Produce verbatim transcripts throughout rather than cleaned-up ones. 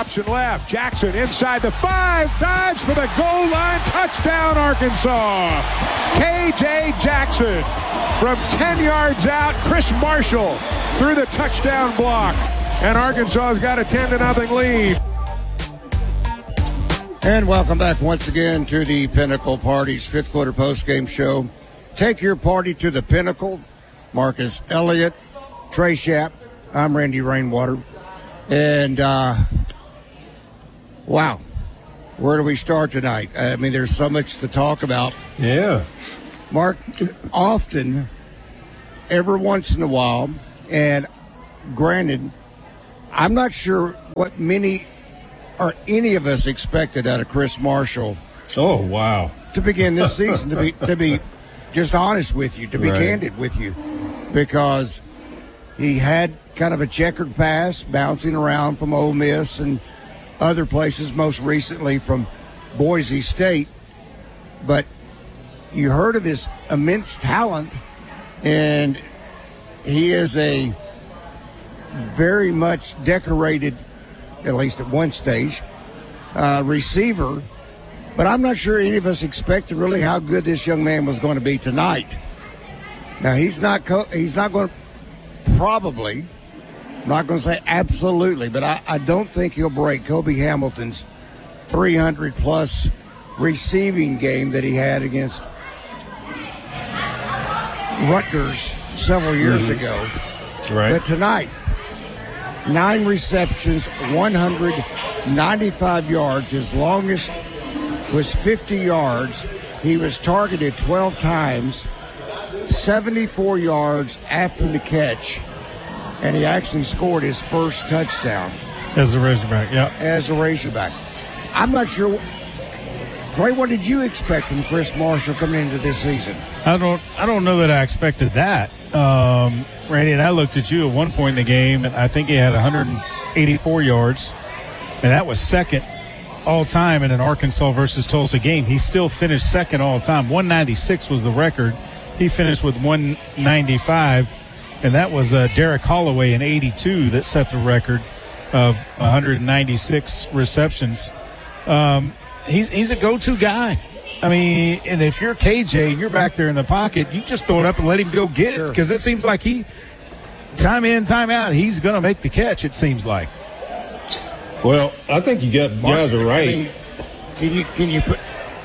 option left. Jackson inside the five. Dives for the goal line. Touchdown, Arkansas. K J Jackson from ten yards out. Chris Marshall through the touchdown block. And Arkansas has got a ten to nothing lead. And welcome back once again to the Pinnacle Party's fifth quarter postgame show. Take your party to the pinnacle. Marcus Elliott, Trey Schapp. I'm Randy Rainwater. And, uh, wow, where do we start tonight? I mean, there's so much to talk about. Yeah. Mark, often, every once in a while, and granted, I'm not sure what many or any of us expected out of Chris Marshall. Oh, wow. To begin this season, to be to be just honest with you, to be right. candid with you, because he had kind of a checkered past, bouncing around from Ole Miss and other places, most recently from Boise State. But you heard of his immense talent, and he is a very much decorated, at least at one stage, uh, receiver. But I'm not sure any of us expected really how good this young man was going to be tonight. Now, he's not co- he's not going to probably, I'm not going to say absolutely, but I, I don't think he'll break Kobe Hamilton's three hundred plus receiving game that he had against Rutgers several years mm-hmm. ago. Right. But tonight, nine receptions, one hundred ninety-five yards. His longest was fifty yards. He was targeted twelve times, seventy-four yards after the catch, and he actually scored his first touchdown. As a Razorback, yeah. As a Razorback. I'm not sure. Ray, what did you expect from Chris Marshall coming into this season? I don't I don't know that I expected that. Um, Randy, and I looked at you at one point in the game, and I think he had one hundred eighty-four yards, and that was second all-time in an Arkansas versus Tulsa game. He still finished second all-time. one ninety-six was the record. He finished with one ninety-five, and that was uh, Derek Holloway in eighty-two that set the record of one hundred ninety-six receptions. Um, he's he's a go-to guy. I mean, and if you're K J, you're back there in the pocket, you just throw it up and let him go get it, because it seems like he, time in, time out, he's going to make the catch, it seems like. Well, I think you got you guys are right. I mean, can you can you put?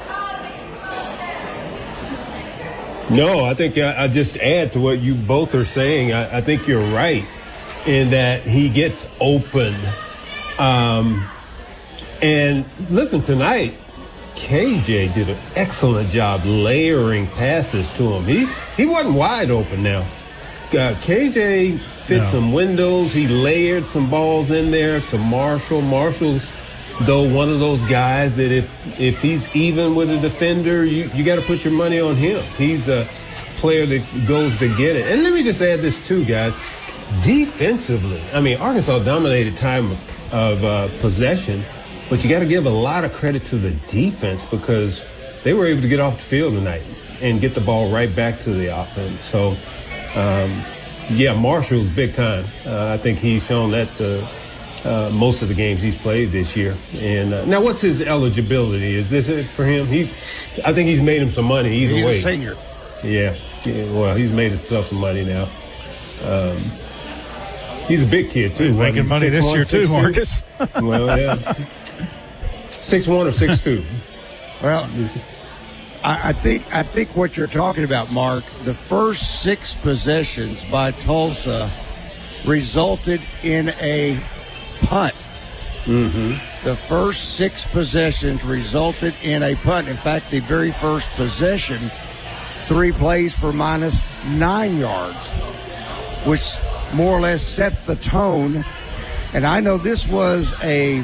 No, I think I, I just add to what you both are saying. I, I think you're right in that he gets open. Um, and listen, tonight, K J did an excellent job layering passes to him. He he wasn't wide open now. Uh, K J fit no. some windows. He layered some balls in there to Marshall. Marshall's, though, one of those guys that if if he's even with a defender, you, you got to put your money on him. He's a player that goes to get it. And let me just add this too, guys. Defensively, I mean, Arkansas dominated time of, of uh, possession, but you got to give a lot of credit to the defense because they were able to get off the field tonight and get the ball right back to the offense. So, um, yeah, Marshall's big time. Uh, I think he's shown that the, uh, most of the games he's played this year. And uh, now, what's his eligibility? Is this it for him? He's, I think he's made him some money either he's way. He's a senior. Yeah. yeah. Well, he's made himself some money now. Um, he's a big kid too. He's making he's money this year too, Marcus. Well, yeah. Six one or six two. Well, I, I think I think what you're talking about, Mark, the first six possessions by Tulsa resulted in a punt. Mm-hmm. The first six possessions resulted in a punt. In fact, the very first possession, three plays for minus nine yards, which more or less set the tone. And I know this was a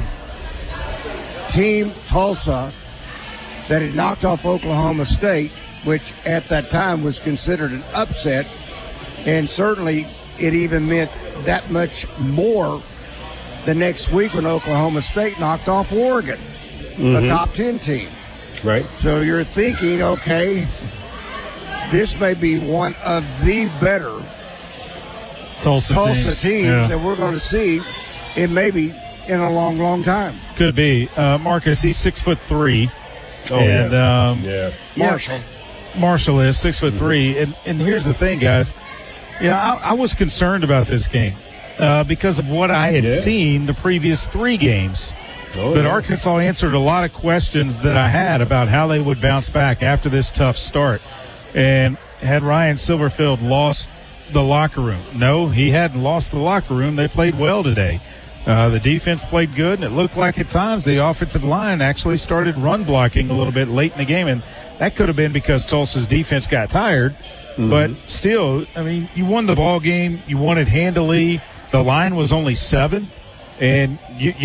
team, Tulsa, that had knocked off Oklahoma State, which at that time was considered an upset. And certainly it even meant that much more the next week when Oklahoma State knocked off Oregon, mm-hmm. the top ten team. Right. So you're thinking, okay, this may be one of the better Tulsa, Tulsa teams, teams yeah. that we're going to see in maybe in a long, long time. Could be. Uh, Marcus, he's six foot three. Oh, and, yeah. Um, yeah. Marshall. Marshall is six foot three. And, and here's the thing, guys. You know, I, I was concerned about this game uh, because of what I had Yeah. seen the previous three games. Oh, But yeah. Arkansas answered a lot of questions that I had about how they would bounce back after this tough start. And had Ryan Silverfield lost the locker room? No, he hadn't lost the locker room. They played well today. Uh, the defense played good, and it looked like at times the offensive line actually started run blocking a little bit late in the game. And that could have been because Tulsa's defense got tired. Mm-hmm. But still, I mean, you won the ball game. You won it handily. The line was only seven. And you, you